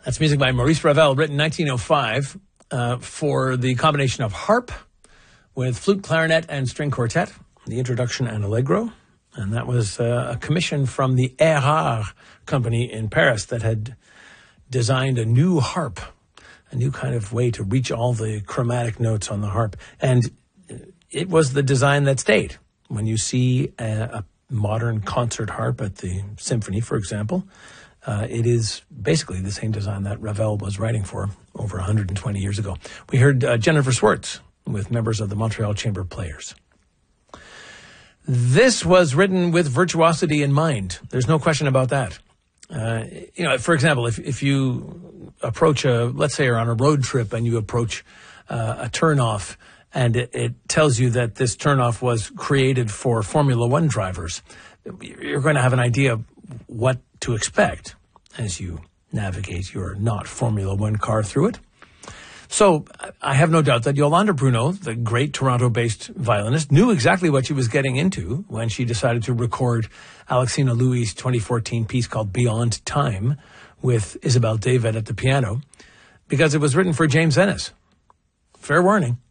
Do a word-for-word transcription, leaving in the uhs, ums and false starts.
That's music by Maurice Ravel, written in nineteen oh five uh, for the combination of harp with flute, clarinet, and string quartet, the introduction and allegro. And that was uh, a commission from the Erard company in Paris that had designed a new harp, a new kind of way to reach all the chromatic notes on the harp. And it was the design that stayed. When you see a, a modern concert harp at the symphony, for example, Uh, it is basically the same design that Ravel was writing for over one hundred twenty years ago. We heard uh, Jennifer Swartz with members of the Montreal Chamber of Players. This was written with virtuosity in mind. There's no question about that. Uh, you know, for example, if, if you approach a, let's say you're on a road trip and you approach uh, a turnoff and it, it tells you that this turnoff was created for Formula One drivers, you're going to have an idea of what to expect as you navigate your not Formula One car through it. So I have no doubt that Yolande Bruneau, the great Toronto-based violinist, knew exactly what she was getting into when she decided to record Alexina Louis' twenty fourteen piece called Beyond Time with Isabel David at the piano, because it was written for James Ennis. Fair warning.